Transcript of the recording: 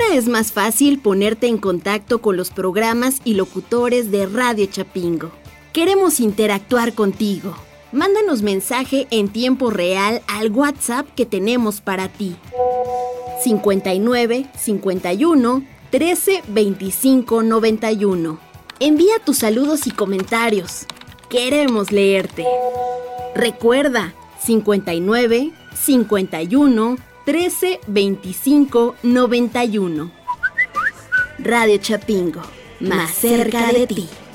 es más fácil ponerte en contacto con los programas y locutores de Radio Chapingo. Queremos interactuar contigo. Mándanos mensaje en tiempo real al WhatsApp que tenemos para ti. 59 51 13 25 91. Envía tus saludos y comentarios. Queremos leerte. Recuerda, 59 51 13 25 91. Radio Chapingo, más cerca de ti.